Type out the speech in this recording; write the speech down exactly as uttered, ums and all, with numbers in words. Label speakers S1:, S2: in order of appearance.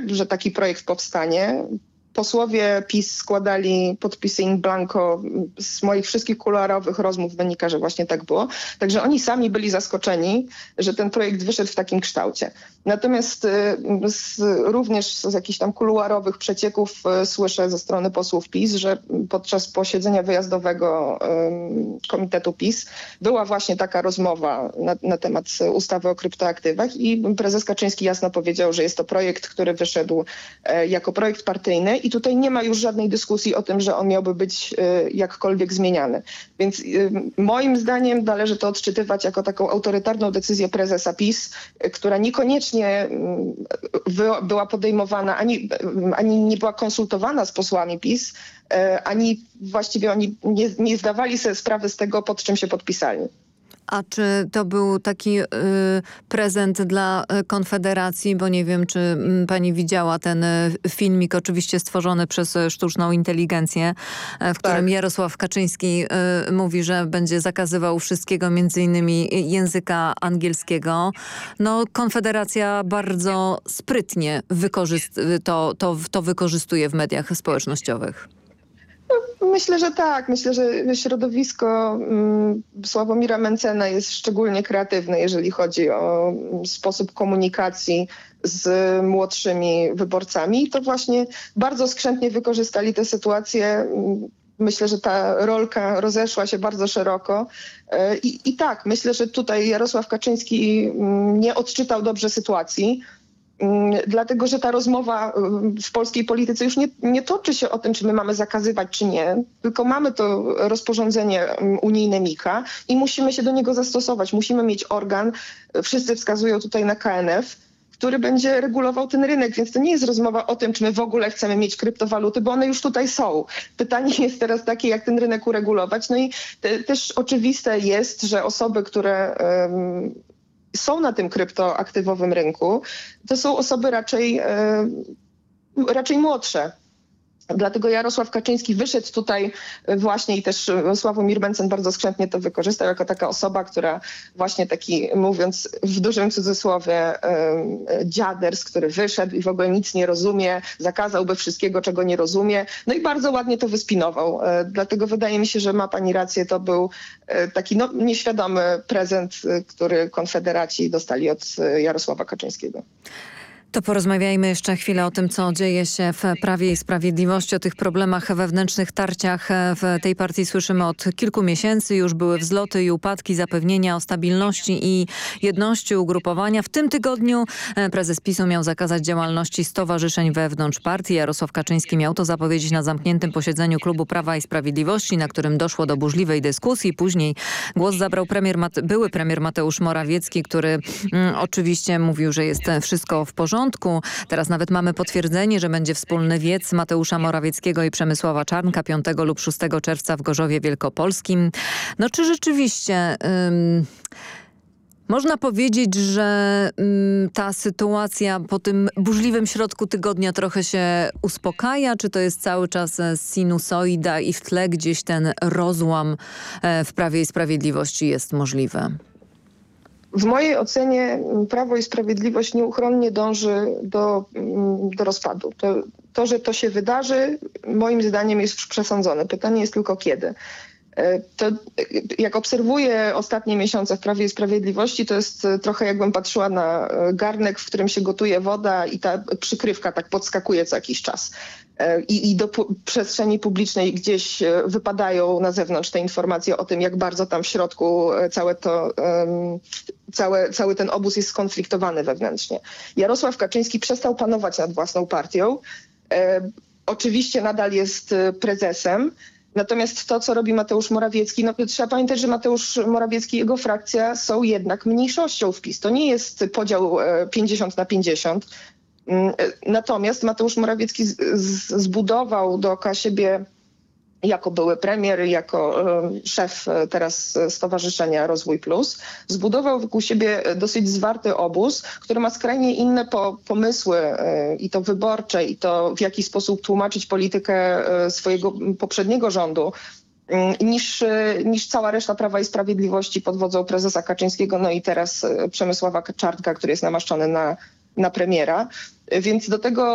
S1: że taki projekt powstanie. Posłowie PiS składali podpisy in blanco. Z moich wszystkich kuluarowych rozmów wynika, że właśnie tak było. Także oni sami byli zaskoczeni, że ten projekt wyszedł w takim kształcie. Natomiast z, również z jakichś tam kuluarowych przecieków słyszę ze strony posłów PiS, że podczas posiedzenia wyjazdowego um, Komitetu PiS była właśnie taka rozmowa na, na temat ustawy o kryptoaktywach i prezes Kaczyński jasno powiedział, że jest to projekt, który wyszedł e, jako projekt partyjny i tutaj nie ma już żadnej dyskusji o tym, że on miałby być e, jakkolwiek zmieniany. Więc e, moim zdaniem należy to odczytywać jako taką autorytarną decyzję prezesa PiS, e, która niekoniecznie była podejmowana, ani, ani nie była konsultowana z posłami PiS, ani właściwie oni nie, nie zdawali sobie sprawy z tego, pod czym się podpisali.
S2: A czy to był taki y, prezent dla Konfederacji, bo nie wiem, czy m, pani widziała ten y, filmik, oczywiście stworzony przez sztuczną inteligencję, y, w którym tak. Jarosław Kaczyński y, mówi, że będzie zakazywał wszystkiego, między innymi języka angielskiego. No, Konfederacja bardzo sprytnie wykorzyst- to, to, to wykorzystuje w mediach społecznościowych.
S1: Myślę, że tak. Myślę, że środowisko um, Sławomira Mentzena jest szczególnie kreatywne, jeżeli chodzi o sposób komunikacji z młodszymi wyborcami. To właśnie bardzo skrzętnie wykorzystali tę sytuację. Myślę, że ta rolka rozeszła się bardzo szeroko. I, i tak, myślę, że tutaj Jarosław Kaczyński nie odczytał dobrze sytuacji. Dlatego, że ta rozmowa w polskiej polityce już nie, nie toczy się o tym, czy my mamy zakazywać, czy nie, tylko mamy to rozporządzenie unijne Mika i musimy się do niego zastosować. Musimy mieć organ, wszyscy wskazują tutaj na K N F, który będzie regulował ten rynek, więc to nie jest rozmowa o tym, czy my w ogóle chcemy mieć kryptowaluty, bo one już tutaj są. Pytanie jest teraz takie, jak ten rynek uregulować. No i te, też oczywiste jest, że osoby, które um, są na tym kryptoaktywowym rynku, to są osoby raczej, e, raczej młodsze. Dlatego Jarosław Kaczyński wyszedł tutaj właśnie i też Sławomir Mentzen bardzo skrzętnie to wykorzystał jako taka osoba, która właśnie taki, mówiąc w dużym cudzysłowie, dziaders, który wyszedł i w ogóle nic nie rozumie, zakazałby wszystkiego, czego nie rozumie. No i bardzo ładnie to wyspinował. Dlatego wydaje mi się, że ma pani rację, to był taki no, nieświadomy prezent, który Konfederaci dostali od Jarosława Kaczyńskiego.
S2: To porozmawiajmy jeszcze chwilę o tym, co dzieje się w Prawie i Sprawiedliwości, o tych problemach wewnętrznych, tarciach w tej partii słyszymy od kilku miesięcy. Już były wzloty i upadki, zapewnienia o stabilności i jedności ugrupowania. W tym tygodniu prezes PiSu miał zakazać działalności stowarzyszeń wewnątrz partii. Jarosław Kaczyński miał to zapowiedzieć na zamkniętym posiedzeniu klubu Prawa i Sprawiedliwości, na którym doszło do burzliwej dyskusji. Później głos zabrał premier Mate- były premier Mateusz Morawiecki, który mm, oczywiście mówił, że jest wszystko w porządku. Teraz nawet mamy potwierdzenie, że będzie wspólny wiec Mateusza Morawieckiego i Przemysława Czarnka piątego lub szóstego czerwca w Gorzowie Wielkopolskim. No czy rzeczywiście ym, można powiedzieć, że ym, ta sytuacja po tym burzliwym środku tygodnia trochę się uspokaja? Czy to jest cały czas sinusoida i w tle gdzieś ten rozłam e, w Prawie i Sprawiedliwości jest możliwy?
S1: W mojej ocenie Prawo i Sprawiedliwość nieuchronnie dąży do, do rozpadu. To, to, że to się wydarzy, moim zdaniem jest już przesądzone. Pytanie jest tylko kiedy. To, jak obserwuję ostatnie miesiące w Prawie i Sprawiedliwości, to jest trochę jakbym patrzyła na garnek, w którym się gotuje woda i ta przykrywka tak podskakuje co jakiś czas. I, i do pu- przestrzeni publicznej gdzieś wypadają na zewnątrz te informacje o tym, jak bardzo tam w środku całe to, um, całe, cały ten obóz jest skonfliktowany wewnętrznie. Jarosław Kaczyński przestał panować nad własną partią. E, oczywiście nadal jest prezesem. Natomiast to, co robi Mateusz Morawiecki, no trzeba pamiętać, że Mateusz Morawiecki i jego frakcja są jednak mniejszością w PiS. To nie jest podział pięćdziesiąt na pięćdziesiąt. Natomiast Mateusz Morawiecki z, z, zbudował dookoła siebie jako były premier, jako szef teraz Stowarzyszenia Rozwój Plus, zbudował wokół siebie dosyć zwarty obóz, który ma skrajnie inne po, pomysły i to wyborcze, i to w jaki sposób tłumaczyć politykę swojego poprzedniego rządu, niż, niż cała reszta Prawa i Sprawiedliwości pod wodzą prezesa Kaczyńskiego, no i teraz Przemysława Czarnka, który jest namaszczony na, na premiera. Więc do tego